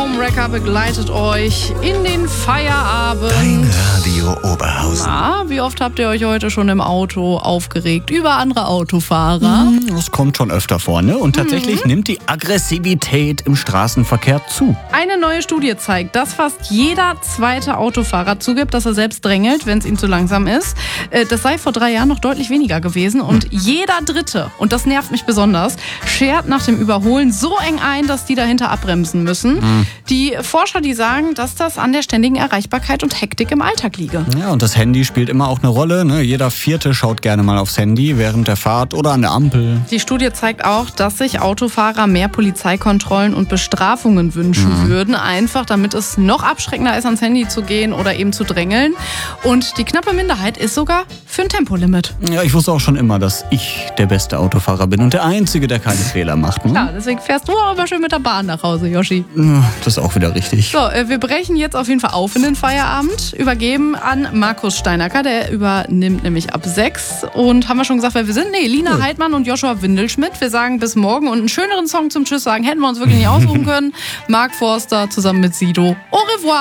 Homewrecker begleitet euch in den Feierabend. Dein Radio Oberhausen. Na, wie oft habt ihr euch heute schon im Auto aufgeregt über andere Autofahrer? Das kommt schon öfter vor, ne? Und tatsächlich nimmt die Aggressivität im Straßenverkehr zu. Eine neue Studie zeigt, dass fast jeder zweite Autofahrer zugibt, dass er selbst drängelt, wenn es ihm zu langsam ist. Das sei vor 3 Jahren noch deutlich weniger gewesen. Und jeder Dritte, und das nervt mich besonders, schert nach dem Überholen so eng ein, dass die dahinter abbremsen müssen. Die Forscher, die sagen, dass das an der ständigen Erreichbarkeit und Hektik im Alltag liege. Ja, und das Handy spielt immer auch eine Rolle, ne? Jeder Vierte schaut gerne mal aufs Handy während der Fahrt oder an der Ampel. Die Studie zeigt auch, dass sich Autofahrer mehr Polizeikontrollen und Bestrafungen wünschen würden, einfach damit es noch abschreckender ist, ans Handy zu gehen oder eben zu drängeln. Und die knappe Minderheit ist sogar für ein Tempolimit. Ja, ich wusste auch schon immer, dass ich der beste Autofahrer bin und der Einzige, der keine Fehler macht. Ne? Ja, deswegen fährst du auch immer schön mit der Bahn nach Hause, Yoshi. Das ist auch wieder richtig. So, wir brechen jetzt auf jeden Fall auf in den Feierabend, übergeben an Markus Steinacker, der übernimmt nämlich ab 6. Und haben wir schon gesagt, wer wir sind? Nee, Lina Heidmann und Joshua Windelschmidt. Wir sagen bis morgen und einen schöneren Song zum Tschüss sagen hätten wir uns wirklich nicht aussuchen können. Mark Forster zusammen mit Sido. Au revoir!